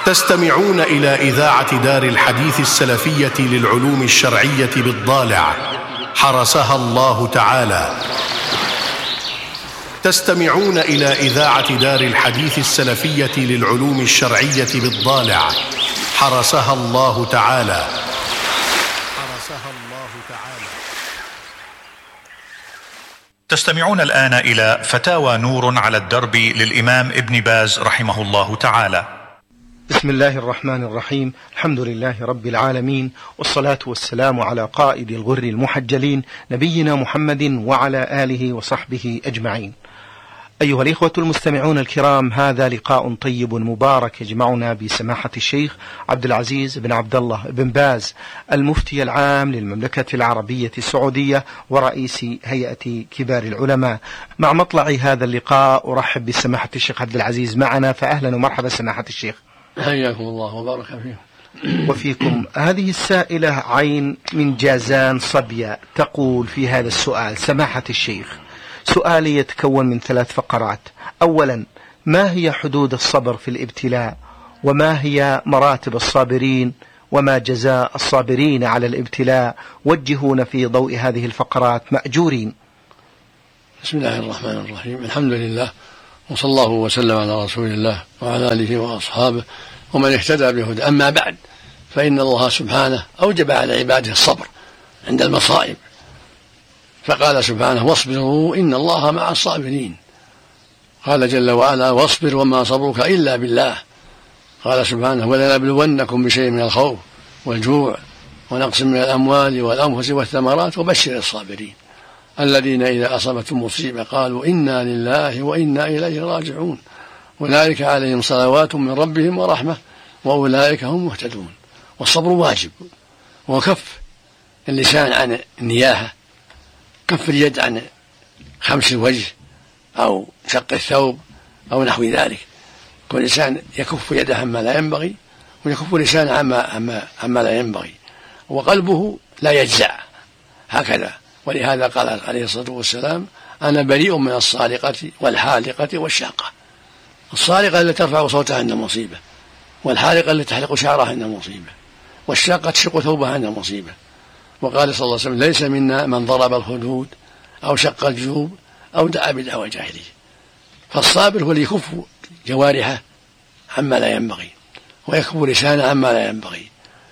تستمعون إلى إذاعة دار الحديث السلفية للعلوم الشرعية بالضالع حرسها الله تعالى. تستمعون إلى إذاعة دار الحديث السلفية للعلوم الشرعية بالضالع حرسها الله تعالى. تستمعون الآن إلى فتاوى نور على الدرب للإمام ابن باز رحمه الله تعالى. بسم الله الرحمن الرحيم. الحمد لله رب العالمين، والصلاة والسلام على قائد الغر المحجلين نبينا محمد وعلى آله وصحبه أجمعين. أيها الإخوة المستمعون الكرام، هذا لقاء طيب مبارك يجمعنا بسماحة الشيخ عبد العزيز بن عبد الله بن باز المفتي العام للمملكة العربية السعودية ورئيس هيئة كبار العلماء. مع مطلع هذا اللقاء أرحب بسماحة الشيخ عبد العزيز معنا، فأهلا ومرحبا سماحة الشيخ. حياكم الله وبارك فيكم. وفيكم. هذه السائلة عين من جازان صبية تقول في هذا السؤال: سماحة الشيخ، سؤالي يتكون من 3 فقرات. أولا، ما هي حدود الصبر في الابتلاء؟ وما هي مراتب الصابرين؟ وما جزاء الصابرين على الابتلاء؟ وجهونا في ضوء هذه الفقرات مأجورين. بسم الله الرحمن الرحيم. الحمد لله، وصلى الله وسلم على رسول الله وعلى آله وأصحابه ومن اهتدى بهداه. أما بعد، فإن الله سبحانه أوجب على عباده الصبر عند المصائب، فقال سبحانه: واصبروا إن الله مع الصابرين. قال جل وعلا: واصبر وما صبرك إلا بالله. قال سبحانه: ولنبلونكم بشيء من الخوف والجوع ونقص من الأموال والأنفس والثمرات وبشر الصابرين الذين إذا أصابتهم مصيبة قالوا إنا لله وإنا إليه راجعون أولئك عليهم صلوات من ربهم ورحمة وأولئك هم مهتدون. والصبر واجب، وكف اللسان عن النياحة، كف اليد عن خمس الوجه أو شق الثوب أو نحو ذلك. كل إنسان يكف يده عما لا ينبغي، ويكف لسانه عما لا ينبغي، وقلبه لا يجزع هكذا. ولهذا قال عليه الصلاة والسلام: أنا بريء من الصارقة والحالقة والشاقة. الصارقة التي ترفع صوتها عند مصيبة، والحالقة التي تحلق شعرها عند مصيبة، والشاقة تشق ثوبها عند مصيبة. وقال صلى الله عليه وسلم: ليس منا من ضرب الخدود أو شق الجيوب أو دعا بدعوى جاهلية. فالصابر هو اللي يكف جوارحه عما لا ينبغي، ويكف لسانه عما لا ينبغي،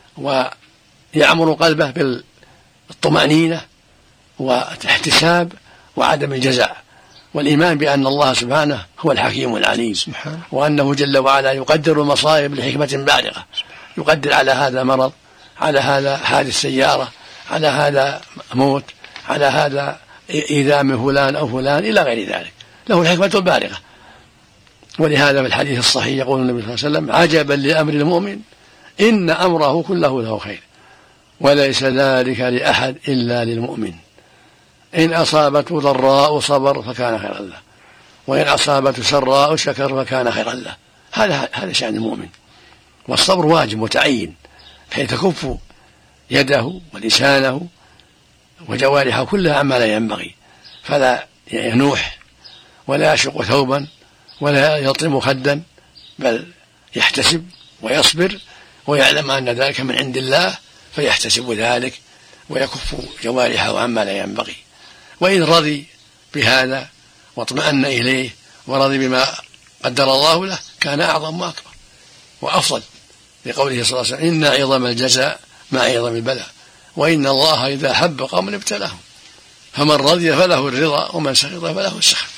ويعمر قلبه بالطمأنينة والاحتساب وعدم الجزع، والإيمان بأن الله سبحانه هو الحكيم العليم، وأنه جل وعلا يقدر المصائب لحكمة بالغة. يقدر على هذا مرض، على هذا حادث سيارة، على هذا موت، على هذا إيذاء من فلان أو فلان إلى غير ذلك، له الحكمة البالغة. ولهذا في الحديث الصحيح يقول النبي صلى الله عليه وسلم: عجبا لأمر المؤمن إن أمره كله له خير وليس ذلك لأحد إلا للمؤمن. إن أصابته ضراء صبر فكان خيرا له، وإن أصابته سراء شكر فكان خيرا له. هذا شأن المؤمن. والصبر واجب متعين، بحيث تكف يده ولسانه وجوارحه كلها عما لا ينبغي، فلا ينوح ولا يشق ثوبا ولا يلطم خدا، بل يحتسب ويصبر ويعلم أن ذلك من عند الله فيحتسب ذلك ويكف جوارحه عما لا ينبغي. وإن رضي بهذا واطمأن إليه ورضي بما قدر الله له كان أعظم وأكبر وأفضل، لقوله صلى الله عليه وسلم: إن عظم الجزاء مع عظم البلاء، وإن الله إذا حب قوما ابتلاهم، فمن رضي فله الرضا ومن سخط فله السخط.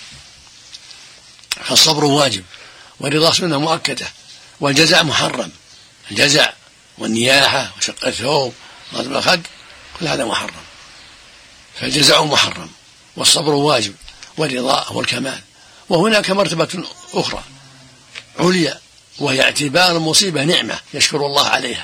فالصبر واجب، والرضا سنة مؤكدة، والجزاء محرم. الجزاء والنياحة وشق الثوب وضرب الخد كل هذا محرم، فالجزاء محرم، والصبر واجب، والرضا هو الكمال. وهناك مرتبة أخرى عليا، وهي اعتبار المصيبة نعمة يشكر الله عليها،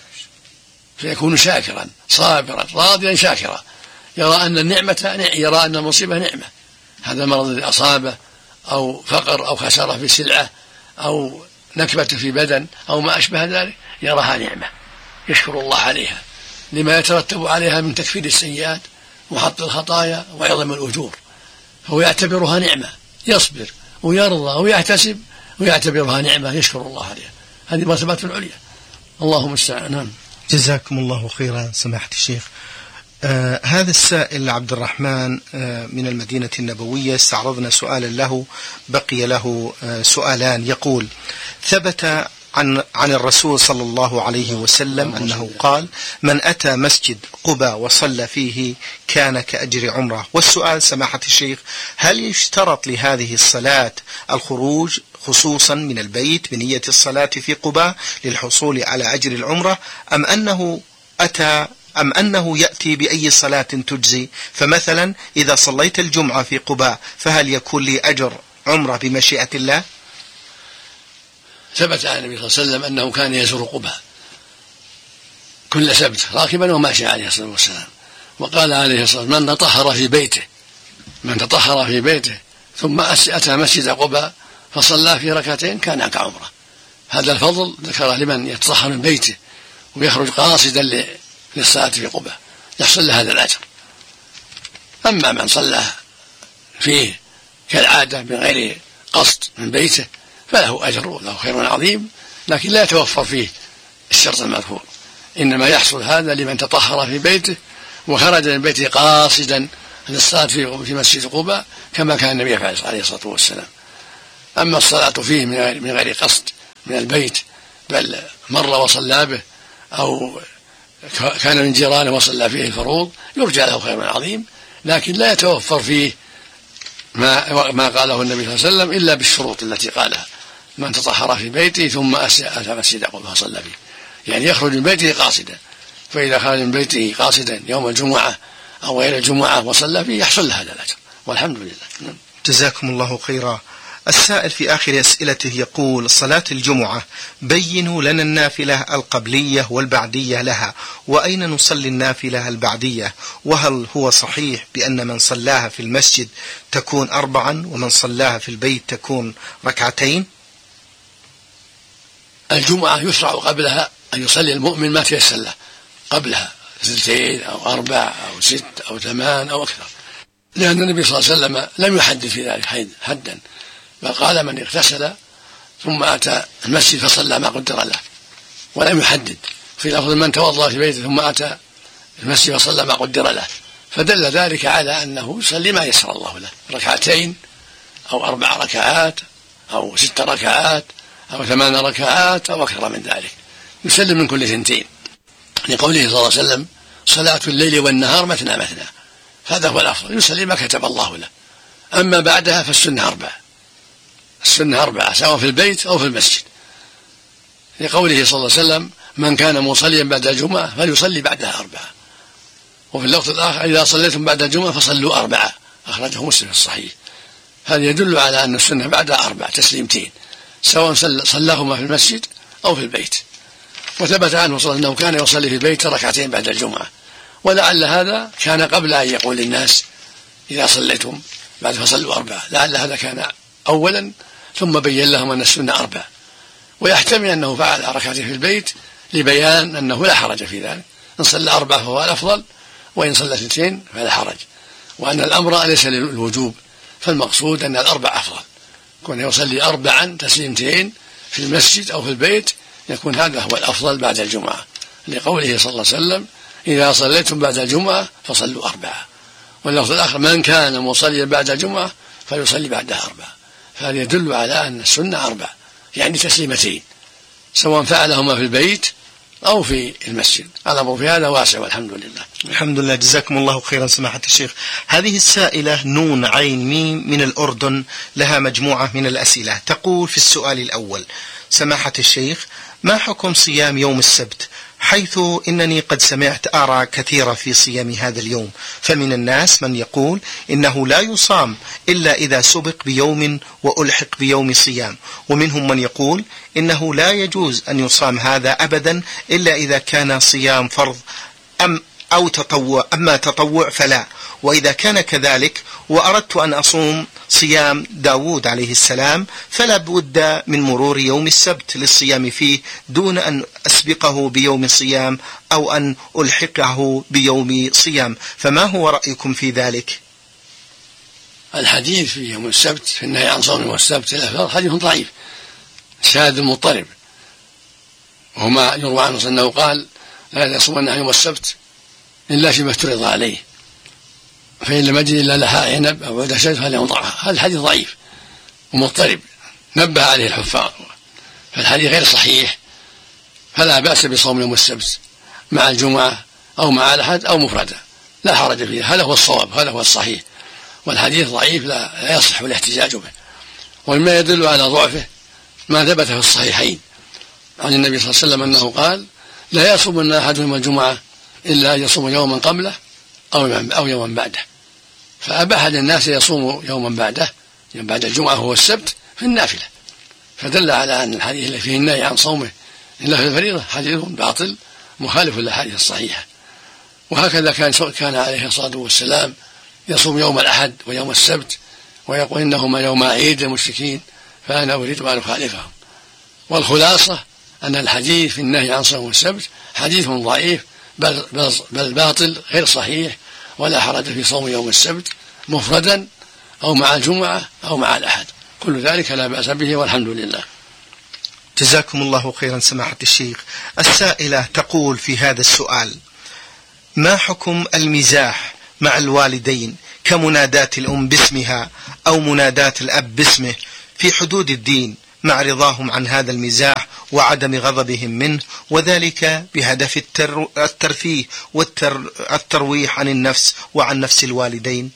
فيكون شاكرا صابرا راضيا شاكرا، يرى أن المصيبة نعمة. هذا المرض الذي أصابه أو فقر أو خسارة في سلعة أو نكبة في بدن أو ما أشبه ذلك يراها نعمة يشكر الله عليها، لما يترتب عليها من تكفير السيئات وحط الخطايا وعظم الأجور، فهو يعتبرها نعمة، يصبر ويرضى ويحتسب ويعتبرها نعمة يشكر الله عليها. هذه مرتبة العليا. اللهم المستعان. نعم. جزاكم الله خيرا سماحة الشيخ. هذا السائل عبد الرحمن من المدينة النبوية، استعرضنا سؤالا له، بقي له سؤالان. يقول: ثبت عن الرسول صلى الله عليه وسلم أنه قال: من أتى مسجد قباء وصلى فيه كان كأجر عمره. والسؤال سماحة الشيخ: هل يشترط لهذه الصلاة الخروج خصوصا من البيت بنية الصلاة في قباء للحصول على أجر العمرة، أم أنه يأتي بأي صلاة تجزي؟ فمثلا إذا صليت الجمعة في قباء فهل يكون لي أجر عمرة بمشيئة الله؟ ثبت عن النبي صلى الله عليه وسلم أنه كان يزور قباء كل سبت راكبا وماشيا عليه الصلاة والسلام، وقال عليه الصلاة والسلام: من تطهر في بيته ثم أتى مسجد قباء فصلى في ركعتين كان كعمرة. هذا الفضل ذكره لمن يتطهر من بيته ويخرج قاصدا للصلاة في قباء، يحصل له هذا الأجر. أما من صلى فيه كالعادة بغير قصد من بيته فله أجر وله خير عظيم، لكن لا يتوفر فيه الشرط المذكور، إنما يحصل هذا لمن تطهر في بيته وخرج من بيته قاصدا للصلاة في مسجد قباء كما كان النبي يفعل عليه الصلاة والسلام. أما الصلاة فيه من غير قصد من البيت، بل مر وصلى به أو كان من جيرانه وصلى فيه الفروض، يرجى له خير عظيم، لكن لا يتوفر فيه ما قاله النبي صلى الله عليه وسلم إلا بالشروط التي قالها: من تطهر في بيته ثم أتى مسجد قباء فصلى فيه، يعني يخرج من بيته قاصدا. فإذا خرج من بيته قاصدا يوم الجمعة أو غير الجمعة وصلى فيه يحصل له هذا الأجر، والحمد لله. جزاكم الله خيرا. السائل في آخر أسئلته يقول: صلاة الجمعة بينوا لنا النافلة القبلية والبعدية لها، وأين نصلي النافلة البعدية؟ وهل هو صحيح بأن من صلاها في المسجد تكون 4، ومن صلاها في البيت تكون 2 ركعة؟ الجمعة يشرع قبلها أن يصلي المؤمن ما تيسر له قبلها 2 أو 4 أو 6 أو 8 أو أكثر، لأن النبي صلى الله عليه وسلم لم يحدد في ذلك حدا، بل قال: من اغتسل ثم أتى المسجد فصلى ما قدر له، ولم يحدد. في لفظ: من توضأ في بيته ثم أتى المسجد فصلى ما قدر له، فدل ذلك على أنه يصلي ما يسر الله له، 2 أو 4 ركعات أو 6 ركعات أو 8 ركعات أو أكثر من ذلك، يسلم من كل 2، لقوله صلى الله عليه وسلم: صلاة الليل والنهار مثنى مثنى، هذا هو الأفضل، يسلم ما كتب الله له. أما بعدها فالسنة 4، السنة 4 سواء في البيت أو في المسجد، لقوله صلى الله عليه وسلم: من كان مصليا بعد الجمعة فليصلي بعدها 4. وفي اللفظ الآخر: إذا صليتم بعد الجمعة فصلوا 4، أخرجه مسلم في الصحيح. هذا يدل على أن السنة بعدها 4 تسليمتين، سواء صلاهما في المسجد أو في البيت. وثبت عنه صلى الله عليه وسلم أنه كان يصلي في البيت 2 بعد الجمعة، ولعل هذا كان قبل أن يقول للناس: إذا صليتم بعد فصلوا 4، لعل هذا كان أولا ثم بين لهم أن السنة 4. ويحتمل أنه فعل 2 في البيت لبيان أنه لا حرج في ذلك، إن صلى 4 فهو الأفضل، وإن صلى 2 فلا حرج، وأن الأمر ليس للوجوب، فالمقصود أن 4 أفضل، كون يصلي 4 تسليمتين في المسجد أو في البيت يكون هذا هو الأفضل بعد الجمعة، لقوله صلى الله عليه وسلم: إذا صليتم بعد الجمعة فصلوا 4. واللفظ الآخر: من كان مصليا بعد الجمعة فيصلي بعدها 4. فهذا يدل على أن السنة 4، يعني تسليمتين، سواء فعلهما في البيت أو في المسجد. الأمر في هذا واسع والحمد لله. الحمد لله. جزاكم الله خيرا سماحة الشيخ. هذه السائلة نون عين ميم من الأردن لها مجموعة من الأسئلة. تقول في السؤال الأول: سماحة الشيخ، ما حكم صيام يوم السبت؟ حيث إنني قد سمعت آراء كثيرة في صيام هذا اليوم، فمن الناس من يقول إنه لا يصام إلا إذا سبق بيوم وألحق بيوم صيام، ومنهم من يقول إنه لا يجوز أن يصام هذا أبدا إلا إذا كان صيام فرض أو تطوع، أما تطوع فلا. وإذا كان كذلك وأردت أن أصوم صيام داود عليه السلام فلا بد من مرور يوم السبت للصيام فيه دون أن أسبقه بيوم صيام أو أن ألحقه بيوم صيام، فما هو رأيكم في ذلك؟ الحديث في يوم السبت في النهي عن صوم يوم السبت الأفضل حديث ضعيف شاذ مضطرب، وهما يروى عنه أنه قال: لا يصومن يوم السبت إلا فيما افترض عليه، فإن لم يجد إلا لحاء عنب أو عود شجر فلينضعها. هذا الحديث ضعيف ومضطرب نبه عليه الحفاظ، فالحديث غير صحيح، فلا بأس بصوم يوم السبت مع الجمعة أو مع الأحد أو مفردا، لا حرج فيه. هذا هو الصواب، هذا هو الصحيح، والحديث ضعيف لا يصح الاحتجاج به. ومما يدل على ضعفه ما ثبت في الصحيحين عن النبي صلى الله عليه وسلم أنه قال: لا يصومن أحدهم الجمعة إلا أن يصوم يوما قبله أو يوما بعده، فأباح للناس يصوم يوما بعده، يوم بعد الجمعة هو السبت في النافلة، فدل على أن الحديث اللي فيه النهي عن صومه إلا في الفريضة حديث باطل مخالف للأحاديث الصحيحة. وهكذا كان عليه الصلاة والسلام يصوم يوم الأحد ويوم السبت ويقول إنهما يوم عيد المشركين، فأنا أريد أن أخالفهم. والخلاصة أن الحديث في النهي عن صوم السبت حديث ضعيف بل باطل غير صحيح، ولا حرج في صوم يوم السبت مفردا أو مع الجمعة أو مع الأحد، كل ذلك لا بأس به والحمد لله. جزاكم الله خيرا سماحة الشيخ. السائلة تقول في هذا السؤال: ما حكم المزاح مع الوالدين كمناداة الأم باسمها أو مناداة الأب باسمه في حدود الدين مع رضاهم عن هذا المزاح وعدم غضبهم منه، وذلك بهدف الترفيه والترويح عن النفس وعن نفس الوالدين؟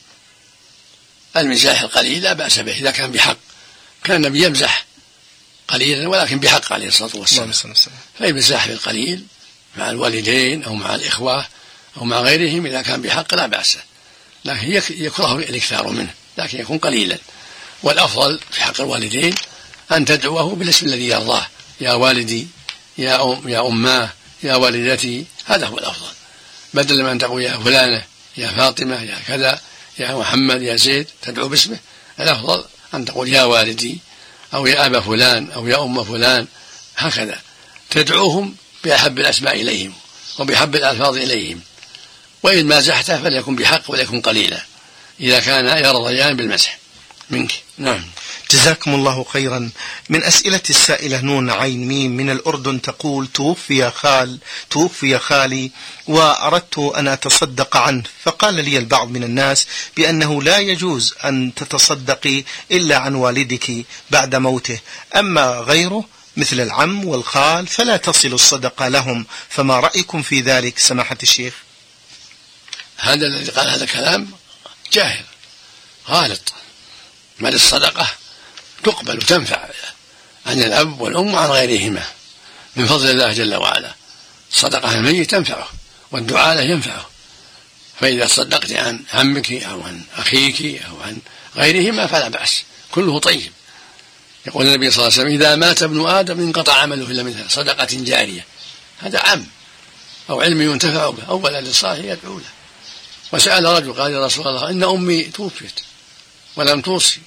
المزاح القليل لا بأس به إذا كان بحق، كان النبي يمزح قليلا ولكن بحق عليه الصلاة والسلام، فيمزح بالقليل مع الوالدين أو مع الإخوة أو مع غيرهم إذا كان بحق لا بأس، لكن يكره الإكثار منه، لكن يكون قليلا. والأفضل في حق الوالدين أن تدعوه بالاسم الذي يرضاه: يا والدي، يا أماه، يا والدتي، هذا هو الأفضل، بدل من أن تقول يا فلانة، يا فاطمة، يا كذا، يا محمد، يا زيد، تدعو باسمه. الأفضل أن تقول يا والدي أو يا أبا فلان أو يا أم فلان، هكذا تدعوهم بأحب الأسماء إليهم وبأحب الألفاظ إليهم. وإن مازحته فليكن بحق وليكن قليلا إذا كان يرضيان بالمسح منك. نعم. جزاكم الله خيرا. من أسئلة السائلة نون عين ميم من الأردن تقول: توفي خالي وأردت أن أتصدق عنه، فقال لي البعض من الناس بأنه لا يجوز أن تتصدقي إلا عن والدك بعد موته، أما غيره مثل العم والخال فلا تصل الصدقة لهم، فما رأيكم في ذلك سماحة الشيخ؟ هذا الذي قال هذا الكلام جاهل غالط، بل الصدقة تقبل وتنفع عن الأب والأم وعن غيرهما من فضل الله جل وعلا. الصدقة الميت تنفعه والدعاء له ينفعه، فإذا صدقت عن عمك أو عن أخيك أو عن غيرهما فلا بأس، كله طيب. يقول النبي صلى الله عليه وسلم: إذا مات ابن آدم انقطع عمله إلا من صدقة جارية. هذا عم أو علم ينتفع به أو ولد صالح يدعو له. وسأل رجل قال: يا رسول الله، إن أمي توفيت ولم توصي،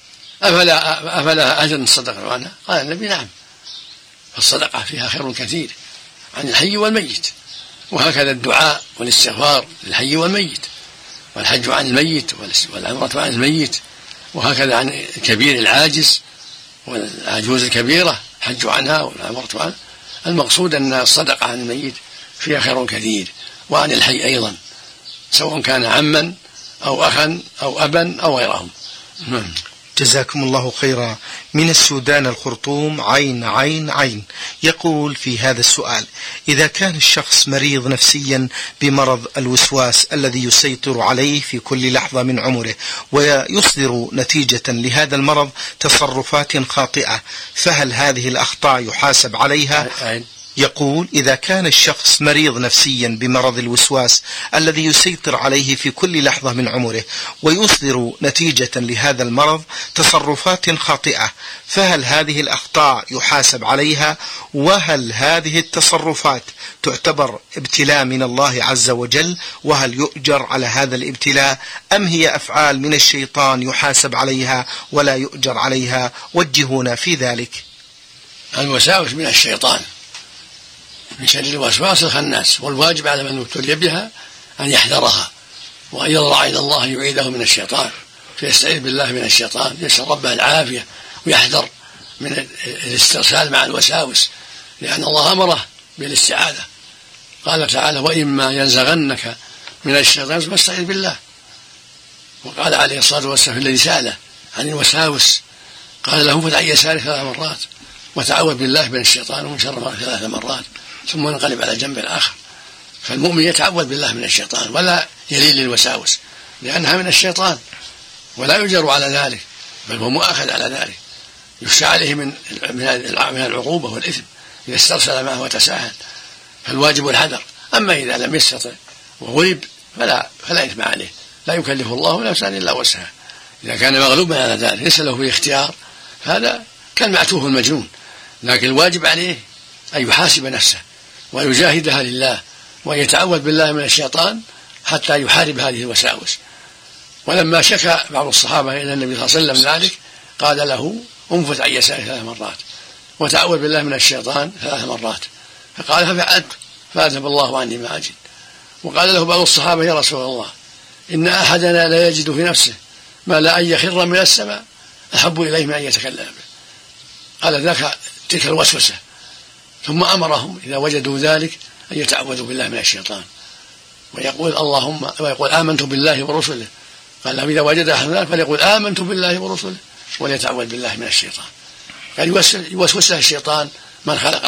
أفلا أجر الصدقة عنها؟ قال النبي: نعم. فالصدقة فيها خير كثير عن الحي والميت، وهكذا الدعاء والاستغفار للحي والميت، والحج عن الميت والعمرة عن الميت، وهكذا عن الكبير العاجز والعجوز الكبيرة الحج عنها والعمرة عنها. المقصود أن الصدقة عن الميت فيها خير كثير، وعن الحي أيضا، سواء كان عما أو أخا أو أبا أو غيرهم. جزاكم الله خيرا. من السودان الخرطوم عين يقول في هذا السؤال: إذا كان الشخص مريض نفسيا بمرض الوسواس الذي يسيطر عليه في كل لحظة من عمره ويصدر نتيجة لهذا المرض تصرفات خاطئة، فهل هذه الأخطاء يحاسب عليها؟ يقول: إذا كان الشخص مريض نفسيا بمرض الوسواس الذي يسيطر عليه في كل لحظة من عمره ويصدر نتيجة لهذا المرض تصرفات خاطئة، فهل هذه الأخطاء يحاسب عليها؟ وهل هذه التصرفات تعتبر ابتلاء من الله عز وجل؟ وهل يؤجر على هذا الابتلاء، أم هي أفعال من الشيطان يحاسب عليها ولا يؤجر عليها؟ وجهونا في ذلك. الوساوس من الشيطان من شر الوسواس الخناس، والواجب على من ابتلي بها أن يحذرها وأن يضرع إلى الله يعيده من الشيطان، فيستعيذ بالله من الشيطان، يسأل ربه العافية ويحذر من الاسترسال مع الوساوس، لأن الله أمره بالاستعاذة. قال تعالى: وإما ينزغنك من الشيطان فاستعذ بالله. وقال عليه الصلاة والسلام الذي سأله عن الوساوس قال له: فتح يساره 3 مرات وتعوذ بالله من الشيطان ومن شره 3 مرات ثم انقلب على الجنب الآخر. فالمؤمن يتعوذ بالله من الشيطان ولا يلين للوساوس لأنها من الشيطان، ولا يجر على ذلك بل هو مؤاخذ على ذلك، يخشى عليه من العقوبة والإثم إذا استرسل معه وتساهل، فالواجب الحذر. أما إذا لم يستطع وغلب فلا إثم عليه، لا يكلف الله نفسا إلا وسعها. إذا كان مغلوبا على ذلك ليس له في اختيار هذا كالمعتوه المجنون، لكن الواجب عليه أن يحاسب نفسه ويجاهدها لله ويتعوذ بالله من الشيطان حتى يحارب هذه الوساوس. ولما شكى بعض الصحابة إلى النبي صلى الله عليه وسلم ذلك قال له: انفث عن يساره 3 مرات وتعوذ بالله من الشيطان 3 مرات، فقال: ففعلت فأذهب الله عني ما أجد. وقال له بعض الصحابة: يا رسول الله، إن أحدنا لا يجد في نفسه ما لا أن يخر من السماء أحب إليه من أن يتكلم به. قال: ذاك تلك الوسوسة. ثم أمرهم إذا وجدوا ذلك أن يتعوذوا بالله من الشيطان ويقول آمنت بالله ورسله. قال لهم: إذا وجد أحد ذلك فليقول آمنت بالله ورسله وليتعوذ بالله من الشيطان. يعني يوسوس له الشيطان من خلق